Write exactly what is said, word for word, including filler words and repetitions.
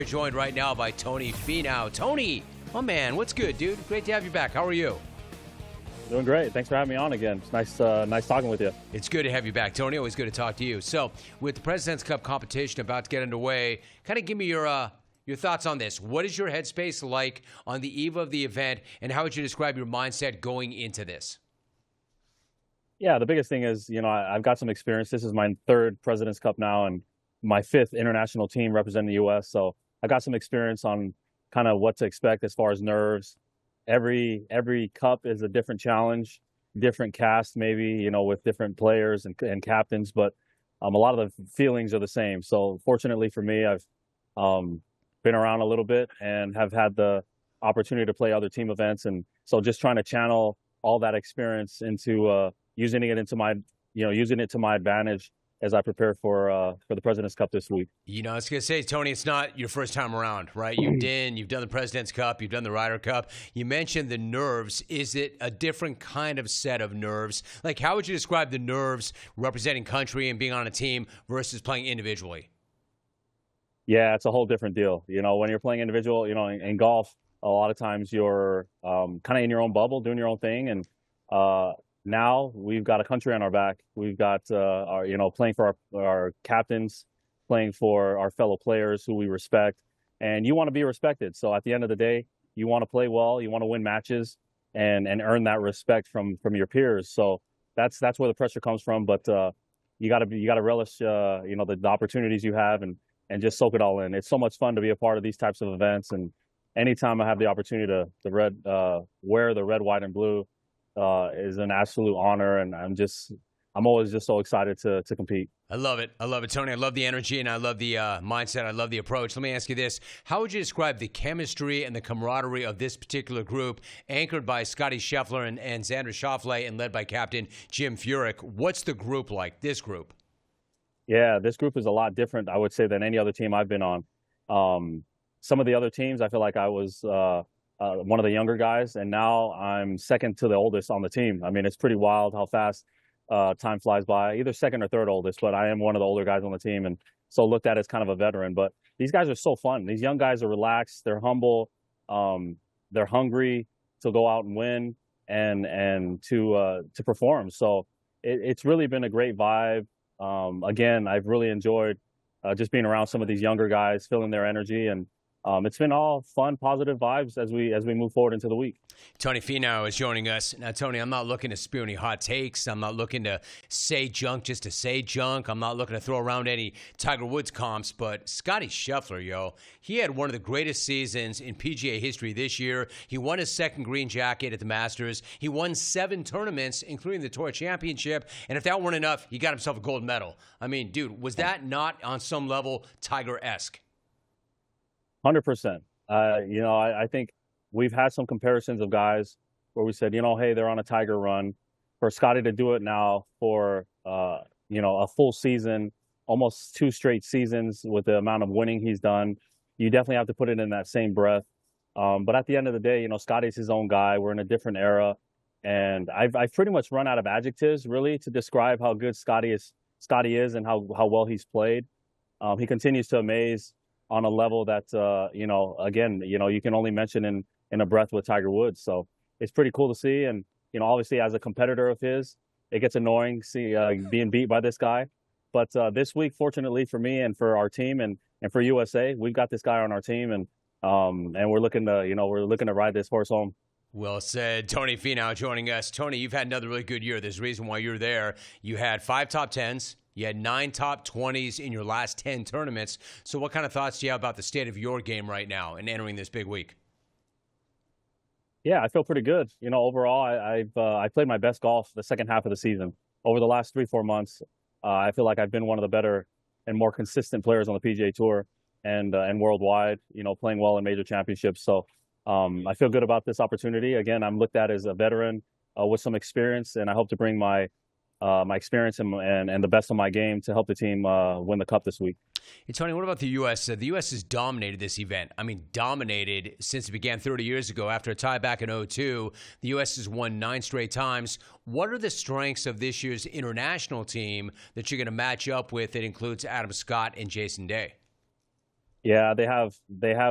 We're joined right now by Tony Finau. Tony, oh man, what's good, dude? Great to have you back. How are you? Doing great. Thanks for having me on again. It's nice, uh, nice talking with you. It's good to have you back, Tony. Always good to talk to you. So, with the President's Cup competition about to get underway, kind of give me your uh, your thoughts on this. What is your headspace like on the eve of the event, and how would you describe your mindset going into this? Yeah, the biggest thing is, you know, I, I've got some experience. This is my third President's Cup now, and my fifth international team representing the U S. So I got some experience on kind of what to expect as far as nerves. Every every cup is a different challenge, different cast maybe, you know, with different players and, and captains, but um, a lot of the feelings are the same. So fortunately for me, I've um, been around a little bit and have had the opportunity to play other team events. And so just trying to channel all that experience into uh, using it into my, you know, using it to my advantage as I prepare for uh, for the President's Cup this week. You know, I was going to say, Tony, it's not your first time around, right? You've been, you've done the President's Cup, you've done the Ryder Cup. You mentioned the nerves. Is it a different kind of set of nerves? Like, how would you describe the nerves representing country and being on a team versus playing individually? Yeah, it's a whole different deal. You know, when you're playing individual, you know, in, in golf, a lot of times you're um, kind of in your own bubble, doing your own thing, and uh, now we've got a country on our back. We've got, uh, our, you know, playing for our, our captains, playing for our fellow players who we respect, and you want to be respected. So at the end of the day, you want to play well, you want to win matches, and and earn that respect from from your peers. So that's that's where the pressure comes from. But uh, you got to be, you got to relish, uh, you know, the, the opportunities you have, and and just soak it all in. It's so much fun to be a part of these types of events, and anytime I have the opportunity to the red uh, wear the red, white, and blue. Uh, is an absolute honor, and I'm just, I'm always just so excited to to compete. I love it. I love it, Tony. I love the energy, and I love the uh, mindset. I love the approach. Let me ask you this. How would you describe the chemistry and the camaraderie of this particular group, anchored by Scottie Scheffler and, and Xander Schauffele and led by Captain Jim Furyk? What's the group like, this group? Yeah, this group is a lot different, I would say, than any other team I've been on. Um, some of the other teams, I feel like I was uh, Uh, one of the younger guys, and now I'm second to the oldest on the team. I mean, it's pretty wild how fast uh, time flies by, either second or third oldest, but I am one of the older guys on the team, and so looked at as kind of a veteran. But these guys are so fun. These young guys are relaxed, they're humble, um, they're hungry to go out and win and and to uh, to perform. So it, it's really been a great vibe. Um, again, I've really enjoyed uh, just being around some of these younger guys, feeling their energy, and Um, it's been all fun, positive vibes as we as we move forward into the week. Tony Finau is joining us. Now, Tony, I'm not looking to spew any hot takes. I'm not looking to say junk just to say junk. I'm not looking to throw around any Tiger Woods comps, but Scottie Scheffler, yo, he had one of the greatest seasons in P G A history this year. He won his second green jacket at the Masters. He won seven tournaments, including the Tour Championship. And if that weren't enough, he got himself a gold medal. I mean, dude, was that not on some level Tiger-esque? one hundred percent. Uh, you know, I, I think we've had some comparisons of guys where we said, you know, hey, they're on a Tiger run. For Scottie to do it now for, uh, you know, a full season, almost two straight seasons with the amount of winning he's done, you definitely have to put it in that same breath. Um, but at the end of the day, you know, Scottie's his own guy. We're in a different era. And I've, I've pretty much run out of adjectives, really, to describe how good Scottie is, Scottie is and how, how well he's played. Um, he continues to amaze on a level that, uh, you know, again, you know, you can only mention in, in a breath with Tiger Woods. So it's pretty cool to see. And, you know, obviously as a competitor of his, it gets annoying see uh, being beat by this guy. But uh, this week, fortunately for me and for our team and, and for U S A, we've got this guy on our team, and um, and we're looking to, you know, we're looking to ride this horse home. Well said. Tony Finau joining us. Tony, you've had another really good year. There's a reason why you're there. You had five top tens. You had nine top twenties in your last ten tournaments. So what kind of thoughts do you have about the state of your game right now and entering this big week? Yeah, I feel pretty good. You know, overall, I, I've uh, I played my best golf the second half of the season. Over the last three, four months, uh, I feel like I've been one of the better and more consistent players on the P G A Tour and uh, and worldwide, you know, playing well in major championships. So um, I feel good about this opportunity. Again, I'm looked at as a veteran uh, with some experience, and I hope to bring my Uh, my experience and, and and the best of my game to help the team uh, win the Cup this week. Hey, Tony, what about the U S? Uh, the U S has dominated this event. I mean, dominated since it began thirty years ago. After a tie back in oh two, the U S has won nine straight times. What are the strengths of this year's international team that you're going to match up with that includes Adam Scott and Jason Day? Yeah, they have they have